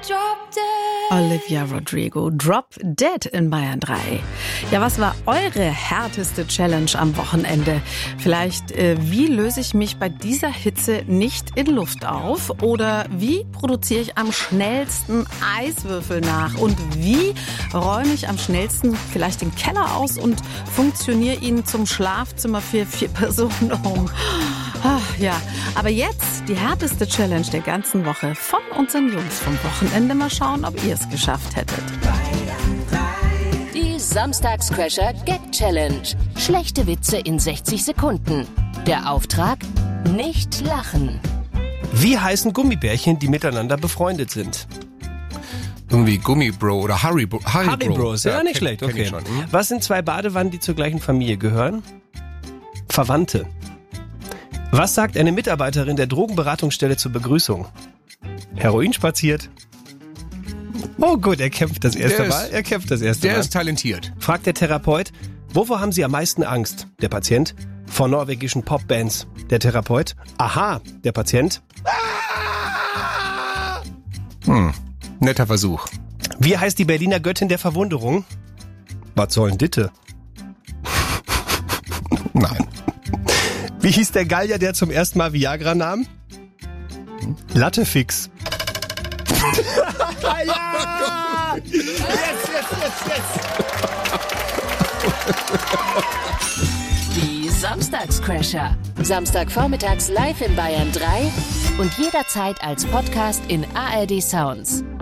Olivia Rodrigo, Drop Dead in Bayern 3. Ja, was war eure härteste Challenge am Wochenende? Vielleicht, wie löse ich mich bei dieser Hitze nicht in Luft auf? Oder wie produziere ich am schnellsten Eiswürfel nach? Und wie räume ich am schnellsten vielleicht den Keller aus und funktioniere ihn zum Schlafzimmer für 4 Personen um? Ja, aber jetzt die härteste Challenge der ganzen Woche von unseren Jungs vom Wochenende. Mal schauen, ob ihr es geschafft hättet. Die Samstagscrasher-Gag-Challenge. Schlechte Witze in 60 Sekunden. Der Auftrag: nicht lachen. Wie heißen Gummibärchen, die miteinander befreundet sind? Irgendwie Gummibro oder Haribo. Haribros, ja, nicht schlecht, kenn okay. ich schon. Was sind 2 Badewannen, die zur gleichen Familie gehören? Verwandte. Was sagt eine Mitarbeiterin der Drogenberatungsstelle zur Begrüßung? Heroin spaziert. Oh gut, er kämpft das erste Mal. Der ist talentiert. Fragt der Therapeut, wovor haben Sie am meisten Angst? Der Patient. Vor norwegischen Popbands. Der Therapeut. Aha, der Patient. Netter Versuch. Wie heißt die Berliner Göttin der Verwunderung? Was sollen Ditte? Nein. Wie hieß der Gallier, der zum ersten Mal Viagra nahm? Lattefix. Ja! Yes. Die Samstagscrasher. Samstagvormittags live in Bayern 3 und jederzeit als Podcast in ARD Sounds.